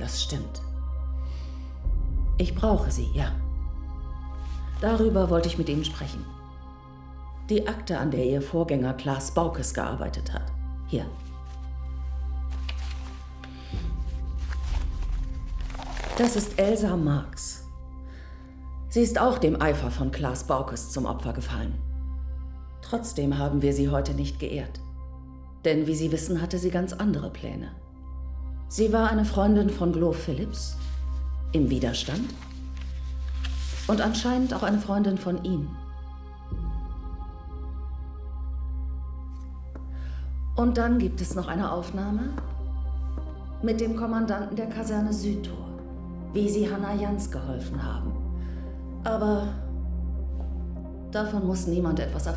Das stimmt. Ich brauche sie, ja. Darüber wollte ich mit Ihnen sprechen. Die Akte, an der Ihr Vorgänger Klaas Baukes gearbeitet hat. Hier. Das ist Elsa Marx. Sie ist auch dem Eifer von Klaas Baukes zum Opfer gefallen. Trotzdem haben wir sie heute nicht geehrt. Denn wie Sie wissen, hatte sie ganz andere Pläne. Sie war eine Freundin von Glo Phillips, im Widerstand. Und anscheinend auch eine Freundin von ihm. Und dann gibt es noch eine Aufnahme mit dem Kommandanten der Kaserne Südtor, wie Sie Hannah Jans geholfen haben. Aber davon muss niemand etwas erfahren.